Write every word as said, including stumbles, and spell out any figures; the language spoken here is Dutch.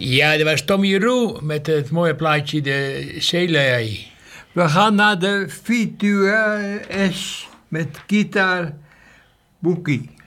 Ja, dat was Tommy Roe met het mooie plaatje De Zeelei. We gaan naar de Virtues met gitaar Boekie.